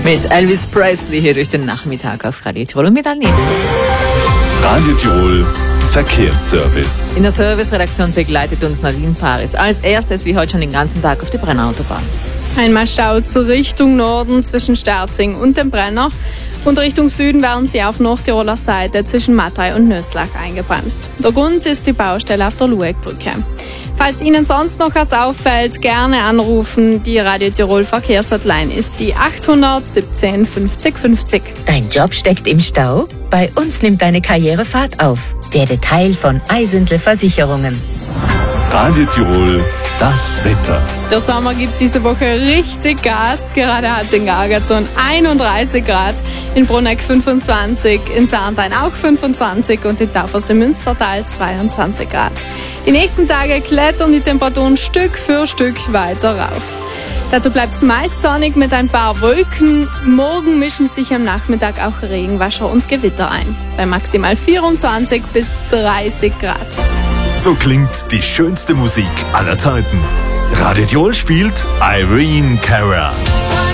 Mit Elvis Presley hier durch den Nachmittag auf Radio Tirol und mit allen Infos. Radio Tirol Verkehrsservice. In der Serviceredaktion begleitet uns Nadine Paris. Als erstes, wie heute schon den ganzen Tag auf der Brennautobahn. Einmal Stau zur Richtung Norden zwischen Sterzing und dem Brenner. Und Richtung Süden werden sie auf Nordtiroler Seite zwischen Mattei und Nöslach eingebremst. Der Grund ist die Baustelle auf der Luegbrücke. Falls Ihnen sonst noch was auffällt, gerne anrufen. Die Radio Tirol Verkehrshotline ist die 800 17 50 50. Dein Job steckt im Stau? Bei uns nimmt deine Karriere Fahrt auf. Werde Teil von Eisentle Versicherungen. Radio Tirol, das Wetter. Der Sommer gibt diese Woche richtig Gas. Gerade hat es in Gargazon 31 Grad, in Bruneck 25, in Sarntein auch 25 und in Tafers im Münstertal 22 Grad. Die nächsten Tage klettern die Temperaturen Stück für Stück weiter rauf. Dazu bleibt es meist sonnig mit ein paar Wolken. Morgen mischen sich am Nachmittag auch Regenwasser und Gewitter ein. Bei maximal 24 bis 30 Grad. So klingt die schönste Musik aller Zeiten. Radio Tirol spielt Irene Cara.